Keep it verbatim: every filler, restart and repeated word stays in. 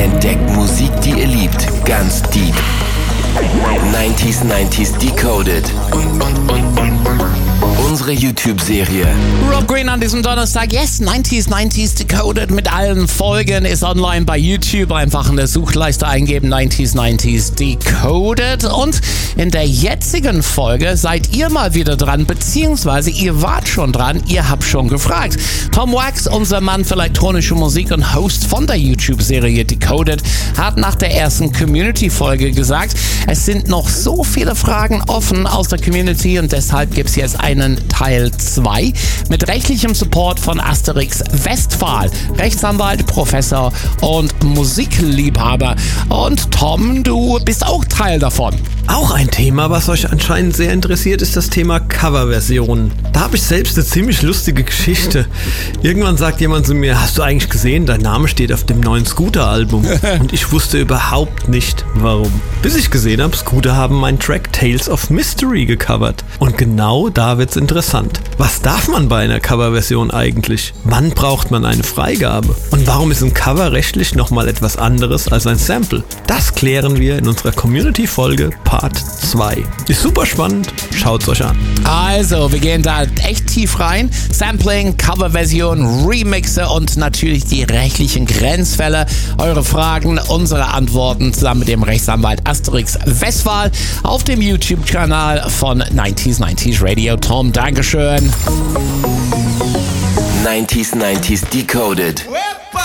Entdeckt Musik, die ihr liebt, ganz deep. neunziger neunzig Decoded. Unsere YouTube-Serie. Rob Green an diesem Donnerstag. Yes, neunziger neunzig Decoded mit allen Folgen ist online bei YouTube. Einfach in der Suchleiste eingeben, neunziger neunzig Decoded. Und in der jetzigen Folge seid ihr mal wieder dran, beziehungsweise ihr wart schon dran, ihr habt schon gefragt. Tom Wax, unser Mann für elektronische Musik und Host von der YouTube-Serie Decoded, hat nach der ersten Community-Folge gesagt, es sind noch so viele Fragen offen aus der Community und deshalb gibt es jetzt einen Teil zwei mit rechtlichem Support von Asterix Westphal, Rechtsanwalt, Professor und Musikliebhaber. Und Tom, du bist auch Teil davon. Auch ein Thema, was euch anscheinend sehr interessiert, ist das Thema Coverversionen. Da habe ich selbst eine ziemlich lustige Geschichte. Irgendwann sagt jemand zu mir, hast du eigentlich gesehen, dein Name steht auf dem neuen Scooter-Album? Und ich wusste überhaupt nicht, warum. Bis ich gesehen habe, Scooter haben meinen Track Tales of Mystery gecovert. Und genau da wird's interessant. Was darf man bei einer Coverversion eigentlich? Wann braucht man eine Freigabe? Und warum ist ein Cover rechtlich nochmal etwas anderes als ein Sample? Das klären wir in unserer Community-Folge Part zwei. Ist super spannend, schaut's euch an. Also, wir gehen da echt tief rein. Sampling, Coverversion, Remixe und natürlich die rechtlichen Grenzfälle. Eure Fragen, unsere Antworten zusammen mit dem Rechtsanwalt Asterix Westphal auf dem YouTube-Kanal von neunziger neunzig Radio. Tom, Dankeschön. neunziger neunzig Decoded.